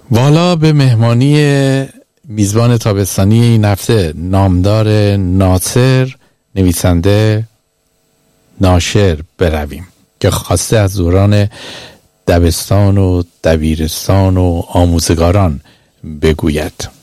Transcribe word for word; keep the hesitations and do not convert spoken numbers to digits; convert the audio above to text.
والا به مهمانی میزبان تابستانی این هفته، نامدار ناصر، نویسنده ناشر برویم که خواسته از دوران دبستان و دبیرستان و آموزگاران بگوید.